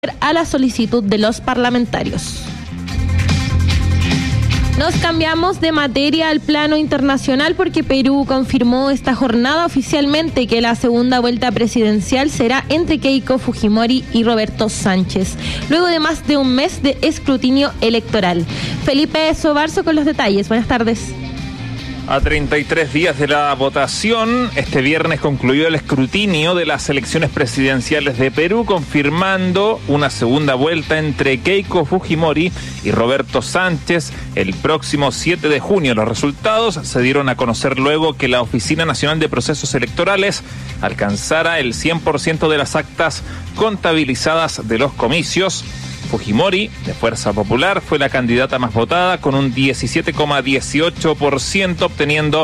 a la solicitud de los parlamentarios. Nos cambiamos de materia al plano internacional porque Perú confirmó esta jornada oficialmente que la segunda vuelta presidencial será entre Keiko Fujimori y Roberto Sánchez, luego de más de un mes de escrutinio electoral. Felipe Sobarzo con los detalles. Buenas tardes. A 33 días de la votación, este viernes concluyó el escrutinio de las elecciones presidenciales de Perú, confirmando una segunda vuelta entre Keiko Fujimori y Roberto Sánchez el próximo 7 de junio. Los resultados se dieron a conocer luego que la Oficina Nacional de Procesos Electorales alcanzara el 100% de las actas contabilizadas de los comicios. Fujimori, de Fuerza Popular, fue la candidata más votada con un 17,18%, obteniendo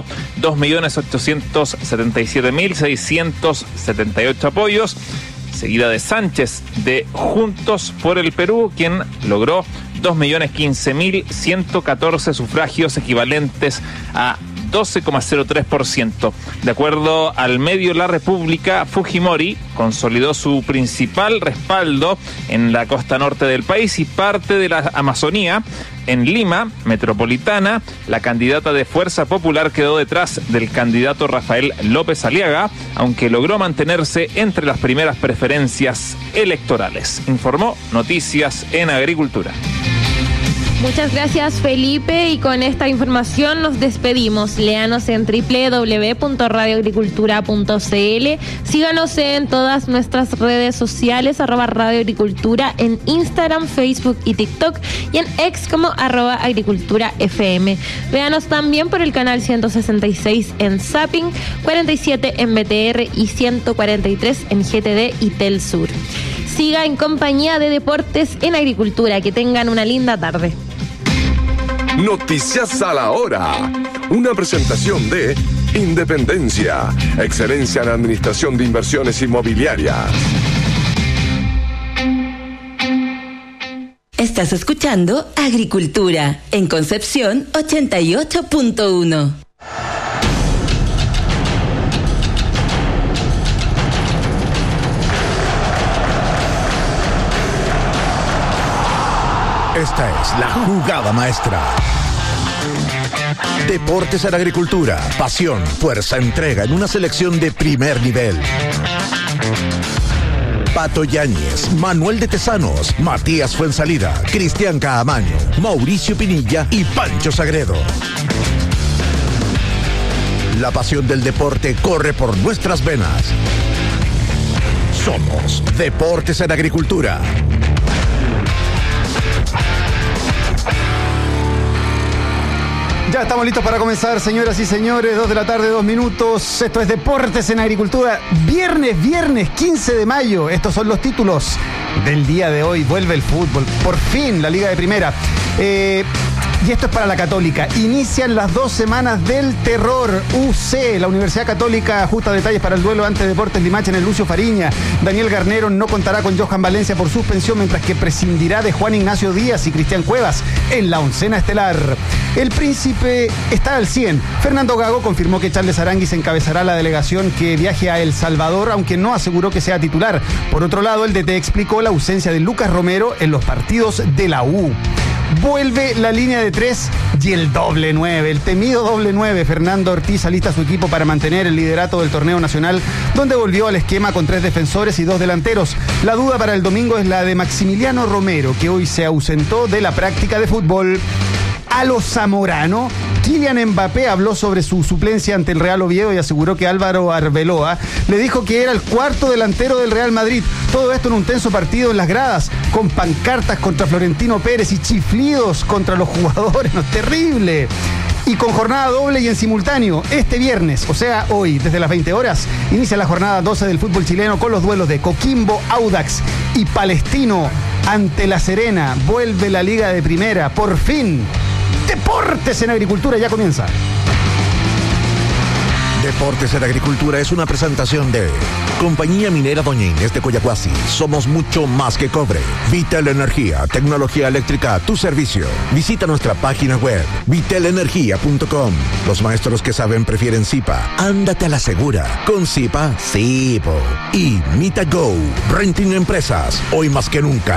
2.877.678 apoyos, seguida de Sánchez de Juntos por el Perú, quien logró 2.015.114 sufragios, equivalentes a 12,03%. De acuerdo al medio La República, Fujimori consolidó su principal respaldo en la costa norte del país y parte de la Amazonía. En Lima metropolitana, la candidata de Fuerza Popular quedó detrás del candidato Rafael López Aliaga, aunque logró mantenerse entre las primeras preferencias electorales. Informó Noticias en Agricultura. Muchas gracias, Felipe, y con esta información nos despedimos. Léanos en www.radioagricultura.cl. Síganos en todas nuestras redes sociales, @radioagricultura, en Instagram, Facebook y TikTok, y en X como @agriculturafm. Véanos también por el canal 166 en Zapping, 47 en BTR y 143 en GTD y Telsur. Siga en compañía de Deportes en Agricultura. Que tengan una linda tarde. Noticias a la hora. Una presentación de Independencia, excelencia en administración de inversiones inmobiliarias. Estás escuchando Agricultura en Concepción 88.1. Esta es la jugada maestra. Deportes en Agricultura, pasión, fuerza, entrega en una selección de primer nivel. Pato Yáñez, Manuel de Tesanos, Matías Fuensalida, Cristian Caamaño, Mauricio Pinilla y Pancho Sagredo. La pasión del deporte corre por nuestras venas. Somos Deportes en Agricultura. Ya estamos listos para comenzar, señoras y señores. 2 de la tarde, 2 minutos. Esto es Deportes en Agricultura. Viernes 15 de mayo. Estos son los títulos del día de hoy. Vuelve el fútbol. Por fin, la Liga de Primera. Y esto es para la Católica. Inician las 2 semanas del terror. UC, la Universidad Católica, ajusta detalles para el duelo ante Deportes Limache en el Lucio Fariña. Daniel Garnero no contará con Johan Valencia por suspensión, mientras que prescindirá de Juan Ignacio Díaz y Cristian Cuevas en la oncena estelar. El Príncipe está al 100. Fernando Gago confirmó que Charles Aranguis encabezará la delegación que viaje a El Salvador, aunque no aseguró que sea titular. Por otro lado, el DT explicó la ausencia de Lucas Romero en los partidos de la U. Vuelve la línea de 3 y el doble 9, el temido doble 9. Fernando Ortiz alista a su equipo para mantener el liderato del torneo nacional, donde volvió al esquema con 3 defensores y 2 delanteros. La duda para el domingo es la de Maximiliano Romero, que hoy se ausentó de la práctica de fútbol. A los Zamorano, Kylian Mbappé habló sobre su suplencia ante el Real Oviedo y aseguró que Álvaro Arbeloa le dijo que era el cuarto delantero del Real Madrid. Todo esto en un tenso partido en las gradas, con pancartas contra Florentino Pérez y chiflidos contra los jugadores. No, terrible. Y con jornada doble y en simultáneo, este viernes, o sea hoy, desde las 20 horas, inicia la jornada 12 del fútbol chileno con los duelos de Coquimbo, Audax y Palestino ante La Serena. Vuelve la Liga de Primera, por fin. Deportes en Agricultura ya comienza. Deportes en Agricultura es una presentación de Compañía Minera Doña Inés de Coyahuasi. Somos mucho más que cobre. Vital Energía, tecnología eléctrica a tu servicio. Visita nuestra página web, vitelenergia.com. Los maestros que saben prefieren Zipa. Ándate a la segura. Con Zipa, sí, po. Y Mita Go, Renting Empresas. Hoy más que nunca.